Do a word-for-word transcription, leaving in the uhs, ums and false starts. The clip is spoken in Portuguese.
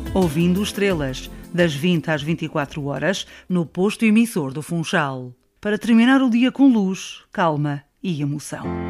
Ouvindo Estrelas, das vinte às vinte e quatro horas, no posto emissor do Funchal. Para terminar o dia com luz, calma e emoção.